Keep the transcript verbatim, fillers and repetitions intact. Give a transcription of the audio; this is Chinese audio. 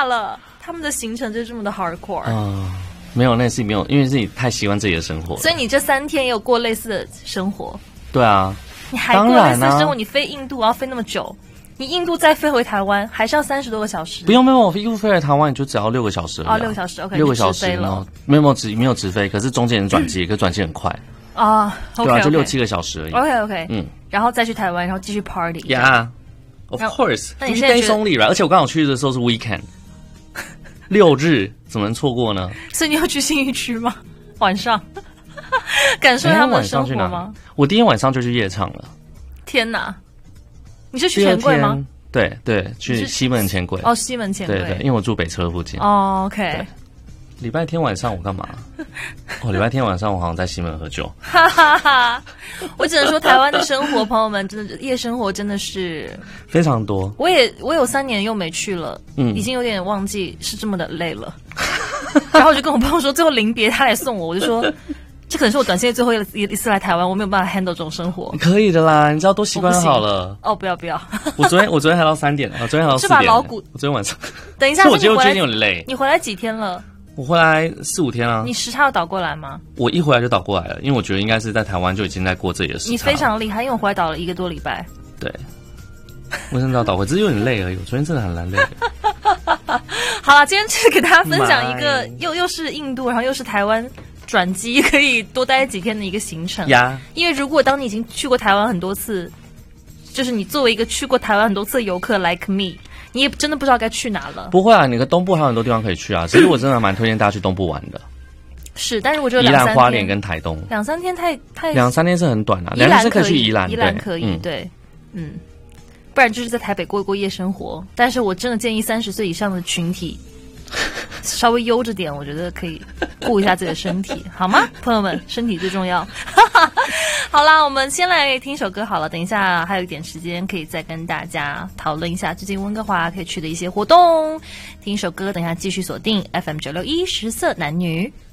了，他们的行程就是这么的 hardcore。 嗯，没有，那是没有，因为自己太习惯自己的生活了。 所以你这三天也有过类似的生活？ 对啊， 你还过类似的生活？你飞印度，然后飞那么久，你印度再飞回台湾还是要三十多个小时？ 不用，没有，我印度飞回台湾你就只要六个小时而已、啊。 哦，六个小时 ，OK， 六个小时了， 没有没有直没有直飞，可是中间有转机，可是转机很快。 啊， 对啊，就六七个小时而已。 OK OK， 嗯， 然后再去台湾，然后继续 party。 Yeah, of course. 那你现在 days only, right? 而且我刚好去的时候是 weekend， 六日怎么能错过呢？ 所以你要去信义区吗？晚上感受他们的生活吗？ 我第一天晚上就去夜唱了。 天哪！你是去钱柜吗？ 对对，去西门钱柜。 哦，西门钱柜。 对对，因为我住北车附近。 哦 ，OK。 礼拜天晚上我干嘛？哦，礼拜天晚上我好像在西门喝酒。 哈哈哈！我只能说，台湾的生活，朋友们，真的夜生活真的是非常多。 我也我有三年又没去了， 嗯， 已经有点忘记是这么的累了。然后我就跟我朋友说，最后临别他来送我，我就说，这可能是我短期内最后一一次来台湾，我没有办法 handle 这种生活。 可以的啦，你知道都习惯好了。 哦，不要不要！ 我昨天我昨天还到三点，我昨天还到四点。 是把老骨。 我昨天晚上。 等一下， 我觉得我最近有点累。 你回来几天了？ 我回来四五天啊。 你时差要倒过来吗？ 我一回来就倒过来了，因为我觉得应该是在台湾就已经在过自己的时差。 你非常厉害，因为我回来倒了一个多礼拜。 对，我真的要倒回，只是有点累而已。我昨天真的很难累。 好了，今天就是给大家分享一个又又是印度，然后又是台湾转机，可以多待几天的一个行程呀。 因为如果当你已经去过台湾很多次，就是你作为一个去过台湾很多次的游客 ，like me。你也真的不知道该去哪了。 不会啊，你的东部还有很多地方可以去啊。其实我真的蛮推荐大家去东部玩的。 是，但是我觉得宜兰、花莲跟台东两三天太太两三天是很短啊。两天是可以去宜兰， 宜兰可以，对，嗯，不然就是在台北过一过夜生活。但是我真的建议三十岁以上的群体稍微悠着点，我觉得可以顾一下自己的身体，好吗？朋友们，身体最重要。好啦，我们先来听一首歌好了，等一下还有一点时间可以再跟大家讨论一下最近温哥华可以去的一些活动。听一首歌，等一下继续锁定 F M 九六一食色男女。